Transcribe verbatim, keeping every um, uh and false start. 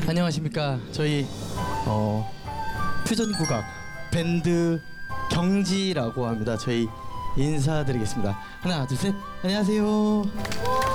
안녕하십니까. 저희 어, 퓨전 국악 밴드 경지라고 합니다. 저희 인사드리겠습니다. 하나, 둘, 셋. 안녕하세요.